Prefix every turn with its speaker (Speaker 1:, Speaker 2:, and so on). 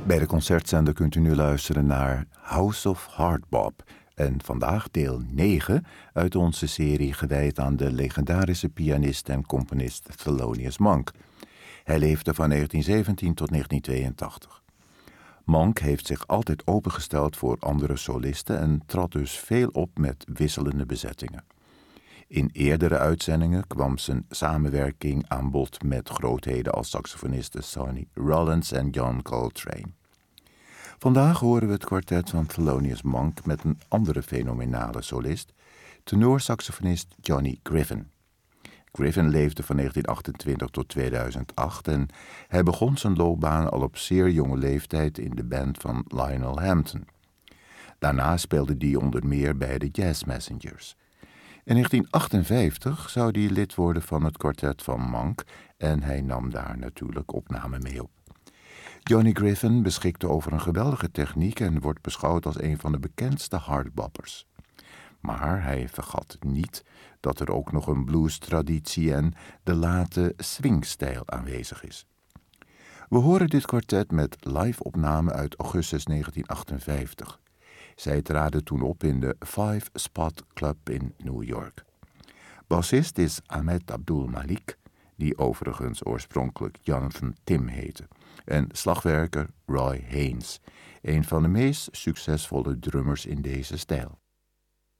Speaker 1: Bij de concertzender kunt u nu luisteren naar House of Hardbop en vandaag deel 9 uit onze serie gewijd aan de legendarische pianist en componist Thelonious Monk. Hij leefde van 1917 tot 1982. Monk heeft zich altijd opengesteld voor andere solisten en trad dus veel op met wisselende bezettingen. In eerdere uitzendingen kwam zijn samenwerking aan bod met grootheden als saxofonisten Sonny Rollins en John Coltrane. Vandaag horen we het kwartet van Thelonious Monk met een andere fenomenale solist, tenorsaxofonist Johnny Griffin. Griffin leefde van 1928 tot 2008 en hij begon zijn loopbaan al op zeer jonge leeftijd in de band van Lionel Hampton. Daarna speelde hij onder meer bij de Jazz Messengers. In 1958 zou hij lid worden van het kwartet van Monk en hij nam daar natuurlijk opnamen mee op. Johnny Griffin beschikte over een geweldige techniek en wordt beschouwd als een van de bekendste hardboppers. Maar hij vergat niet dat er ook nog een blues-traditie en de late swingstijl aanwezig is. We horen dit kwartet met live-opname uit augustus 1958. Zij traden toen op in de Five Spot Club in New York. Bassist is Ahmed Abdul Malik, die overigens oorspronkelijk Jonathan Tim heette, en slagwerker Roy Haynes, een van de meest succesvolle drummers in deze stijl.